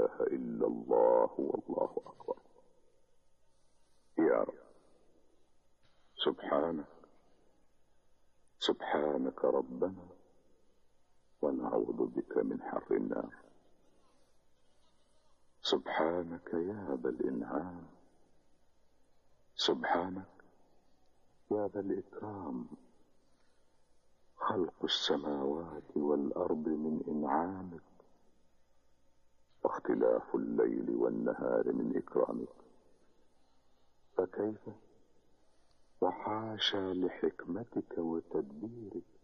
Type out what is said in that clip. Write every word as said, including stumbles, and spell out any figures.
إله إلا الله والله أكبر. يا رب سبحانك سبحانك ربنا ونعوذ بك من حر النار. سبحانك يا ذا الإنعام، سبحانك يا ذا الإكرام، خلق السماوات والأرض من إنعامك، واختلاف الليل والنهار من إكرامك. فكيف وحاشا لحكمتك وتدبيرك